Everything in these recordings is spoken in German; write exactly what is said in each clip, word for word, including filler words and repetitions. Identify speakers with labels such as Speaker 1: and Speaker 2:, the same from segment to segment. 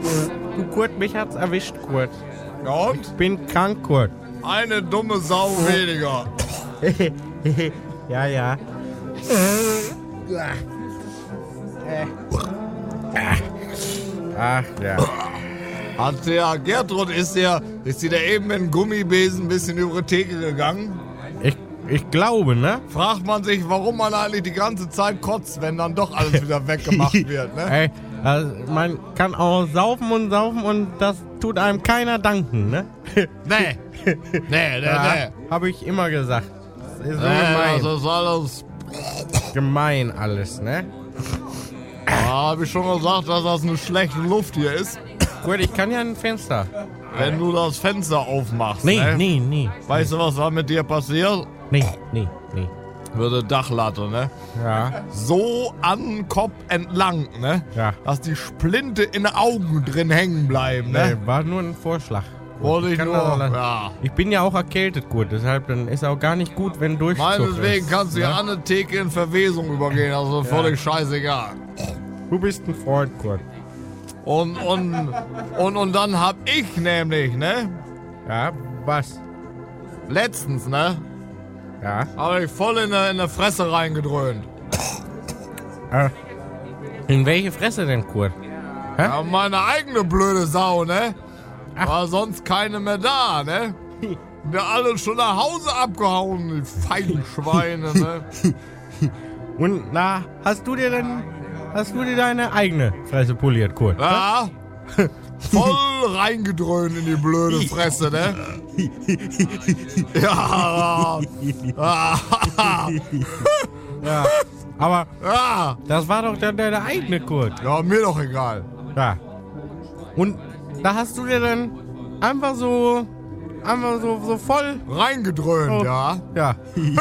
Speaker 1: Du, Kurt, mich hat's erwischt, Kurt.
Speaker 2: Ja und?
Speaker 1: Ich bin krank, Kurt.
Speaker 2: Eine dumme Sau weniger.
Speaker 1: Ja, ja. Ach, ja.
Speaker 2: Hat der Gertrud, ist der, ist die da eben mit dem Gummibesen ein bisschen über die Theke gegangen?
Speaker 1: Ich, ich glaube, ne?
Speaker 2: Fragt man sich, warum man eigentlich die ganze Zeit kotzt, wenn dann doch alles wieder weggemacht wird, ne?
Speaker 1: Ey, also man kann auch saufen und saufen und das tut einem keiner danken, ne?
Speaker 2: Nee. Nee, nee,
Speaker 1: Ja,
Speaker 2: nee.
Speaker 1: hab ich immer gesagt. Das ist so
Speaker 2: Nee,
Speaker 1: gemein.
Speaker 2: das ist alles.
Speaker 1: Gemein alles, ne?
Speaker 2: Ja, hab ich schon gesagt, dass das eine schlechte Luft hier ist.
Speaker 1: Gut, ich kann ja ein Fenster.
Speaker 2: Wenn du das Fenster aufmachst,
Speaker 1: Nee,
Speaker 2: ne?
Speaker 1: nee, nee.
Speaker 2: Weißt du, was da mit dir passiert?
Speaker 1: Nee, nee, nee.
Speaker 2: Würde Dachlatte, ne?
Speaker 1: Ja,
Speaker 2: So an den Kopf entlang, ne?
Speaker 1: ja.
Speaker 2: Dass die Splinte in den Augen drin hängen bleiben, ne?
Speaker 1: Nee, war nur ein Vorschlag.
Speaker 2: Wollte ich
Speaker 1: kann
Speaker 2: nur,
Speaker 1: das auch-
Speaker 2: ja.
Speaker 1: Ich bin ja auch erkältet, gut. Deshalb dann ist auch gar nicht gut, wenn Durchzug
Speaker 2: Meinetwegen
Speaker 1: ist.
Speaker 2: kannst du ja an eine Theke in Verwesung übergehen, also völlig scheißegal.
Speaker 1: Du bist ein Freund, Kurt.
Speaker 2: Und, und, und, und dann hab ich nämlich, ne?
Speaker 1: Ja, was?
Speaker 2: Letztens, ne?
Speaker 1: Ja.
Speaker 2: Hab ich voll in der in der Fresse reingedröhnt.
Speaker 1: Äh, in welche Fresse denn, Kurt? Hä?
Speaker 2: Ja, meine eigene blöde Sau, ne? War sonst keine mehr da, ne? Wir alle schon nach Hause abgehauen, die feigen Schweine, ne?
Speaker 1: Und na, hast du dir denn, hast du dir deine eigene Fresse poliert, Kurt?
Speaker 2: Ja, voll reingedröhnt in die blöde Fresse, ne? Ja, ja,
Speaker 1: Ja. Aber
Speaker 2: ja,
Speaker 1: das war doch dann deine eigene, Kurt.
Speaker 2: ja, mir doch egal.
Speaker 1: Ja. Und da hast du dir dann einfach so, einfach so, so voll,
Speaker 2: Reingedröhnt,
Speaker 1: Oh.
Speaker 2: ja.
Speaker 1: ja.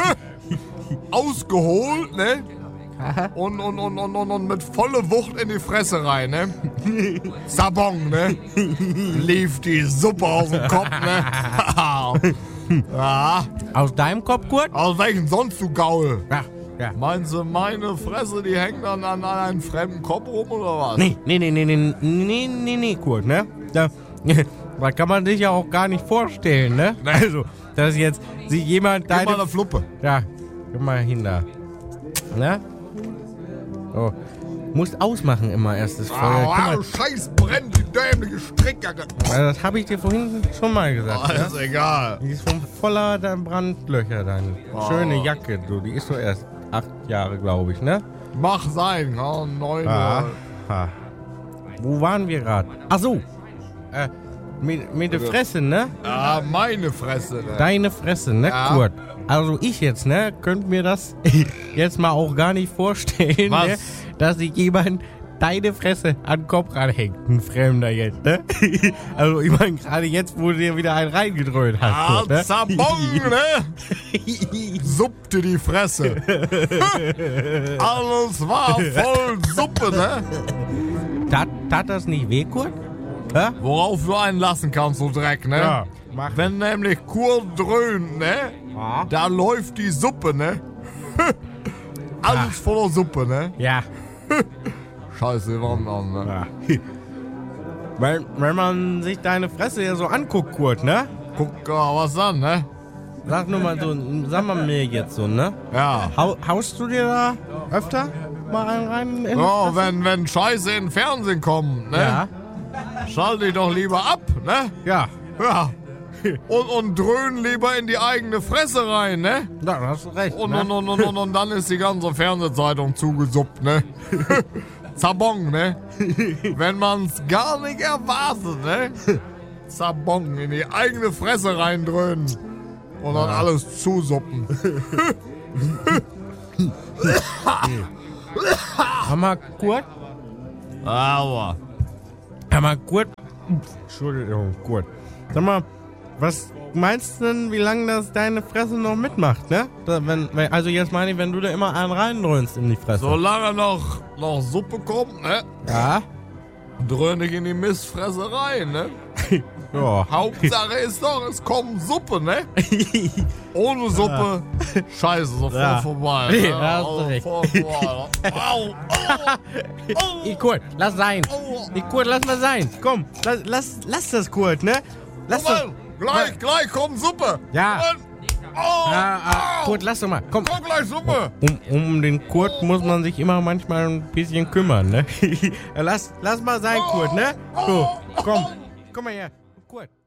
Speaker 2: Ausgeholt, ne? Und, und, und, und, und, und mit volle Wucht in die Fresse rein, ne? Sabong, ne? Lief die Suppe aus dem Kopf, ne? Ja.
Speaker 1: Aus deinem Kopf, Kurt?
Speaker 2: Aus welchem sonst, du Gaul?
Speaker 1: Ja. Ja.
Speaker 2: Meinst du, meine Fresse, die hängt dann an, an einem fremden Kopf rum, oder was?
Speaker 1: Nee, nee, nee, nee, nee, nee, nee, nee, Kurt, ne? Da, da kann man sich ja auch gar nicht vorstellen, ne?
Speaker 2: Nee.
Speaker 1: Also, dass jetzt sich jemand
Speaker 2: Gib mal
Speaker 1: deine...
Speaker 2: eine Fluppe.
Speaker 1: Ja, geh mal hin da. Ne? Oh. Musst ausmachen immer erst das Feuer. Guck
Speaker 2: Ah,
Speaker 1: mal,
Speaker 2: scheiß brennt die dämliche Strickjacke.
Speaker 1: das habe ich dir vorhin schon mal gesagt.
Speaker 2: Oh,
Speaker 1: ne?
Speaker 2: ist egal.
Speaker 1: Die ist von voller dein Brandlöcher, deine
Speaker 2: Oh.
Speaker 1: schöne Jacke, du. Die ist so erst acht Jahre, glaube ich, ne?
Speaker 2: Mach sein, ja, neun
Speaker 1: Ah.
Speaker 2: Uhr.
Speaker 1: Ah. Wo waren wir gerade? Ach so. Äh, mit, mit der Fresse, ne?
Speaker 2: Ah, meine Fresse, ne?
Speaker 1: Deine Fresse, ne,
Speaker 2: Ja.
Speaker 1: Kurt? Also ich jetzt, ne, könnt mir das jetzt mal auch gar nicht vorstellen,
Speaker 2: Was?
Speaker 1: ne, dass sich jemand deine Fresse an den Kopf ranhängt, ein Fremder jetzt, ne? Also ich meine, gerade jetzt, wo du dir wieder einen reingedröhnt hast,
Speaker 2: Ah,
Speaker 1: Kurt, ne?
Speaker 2: Zabong, ne? Suppte die Fresse. Alles war voll Suppe, ne?
Speaker 1: Tat, tat das nicht weh, Kurt? Hä?
Speaker 2: Worauf du einen lassen kannst, so Dreck, ne?
Speaker 1: Ja, mach.
Speaker 2: Wenn nämlich Kurt dröhnt, ne?
Speaker 1: Ja.
Speaker 2: Da läuft die Suppe, ne? Alles voller Suppe, ne?
Speaker 1: Ja.
Speaker 2: Scheiße, warum dann, ne?
Speaker 1: ja. Wenn, wenn man sich deine Fresse ja so anguckt, Kurt, ne?
Speaker 2: Guck mal, was dann, ne?
Speaker 1: Sag nur mal so, sag mal mir jetzt so, ne?
Speaker 2: Ja.
Speaker 1: Hau, haust du dir da öfter mal einen rein in die
Speaker 2: Ja,
Speaker 1: Fresse?
Speaker 2: wenn, wenn Scheiße in den Fernsehen kommt, ne?
Speaker 1: Ja.
Speaker 2: Schalte dich doch lieber ab, ne?
Speaker 1: Ja.
Speaker 2: Ja. Und, und dröhn lieber in die eigene Fresse rein, ne?
Speaker 1: Ja, da hast du recht.
Speaker 2: Und,
Speaker 1: ne?
Speaker 2: und, und, und, und, und dann ist die ganze Fernsehzeitung zugesuppt, ne? Zabong, ne? Wenn man's gar nicht erwartet, ne? Zabong, in die eigene Fresse reindröhnen. Und dann alles zusuppen.
Speaker 1: Hör mal, Kurt.
Speaker 2: Aber.
Speaker 1: Hör mal, Kurt. Entschuldigung, Kurt. Sag mal, was meinst du denn, wie lange das deine Fresse noch mitmacht, ne? Da, wenn, wenn, also jetzt meine ich, wenn du da immer einen reindröhnst in die Fresse.
Speaker 2: Solange noch, noch Suppe kommt, ne?
Speaker 1: Ja?
Speaker 2: Dröhn ich in die Mistfresse rein, ne?
Speaker 1: Ja.
Speaker 2: Hauptsache ist doch, es kommt Suppe, ne? Ohne Suppe, scheiße, sofort
Speaker 1: Ja.
Speaker 2: vorbei. Ne?
Speaker 1: Ja, hast du recht.
Speaker 2: Sofort vorbei. Au, au,
Speaker 1: Ey, Kurt, lass sein. Ey, Kurt, lass mal sein. Komm, lass, lass, lass das, Kurt, ne? Lass das.
Speaker 2: Moment, gleich, gleich kommt Suppe.
Speaker 1: Ja.
Speaker 2: Moment. Oh,
Speaker 1: Ja, ah,
Speaker 2: au.
Speaker 1: Kurt, lass doch mal. Komm.
Speaker 2: Kommt gleich Suppe.
Speaker 1: Um, um den Kurt muss man sich immer manchmal ein bisschen kümmern, ne? lass, lass mal sein, Kurt, ne? So, komm. Komm mal her. Kurt.